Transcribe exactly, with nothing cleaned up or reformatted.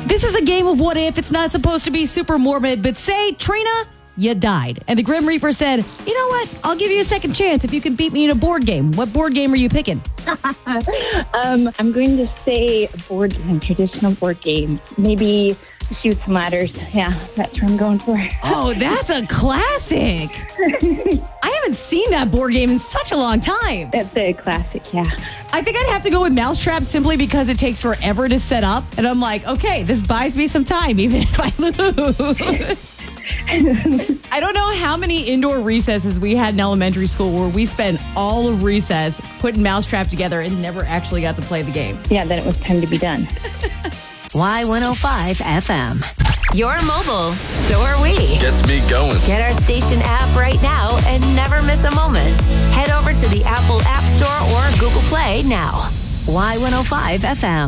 This is a game of what if. It's not supposed to be super morbid, but say, Trina, you died. And the Grim Reaper said, you know what? I'll give you a second chance if you can beat me in a board game. What board game are you picking? um, I'm going to say a board game, traditional board game. Maybe Chutes and Ladders. Yeah, that's what I'm going for. Oh, that's a classic. I haven't seen that board game in such a long time. That's a classic, yeah. I think I'd have to go with Mousetrap simply because it takes forever to set up. And I'm like, okay, this buys me some time even if I lose. I don't know how many indoor recesses we had in elementary school where we spent all of recess putting Mousetrap together and never actually got to play the game. Yeah, then it was time to be done. Y one oh five F M. You're mobile, so are we. Gets me going. Get our station app right now and never miss a moment. Head over to the Apple App Store or Google Play now. Y one oh five F M.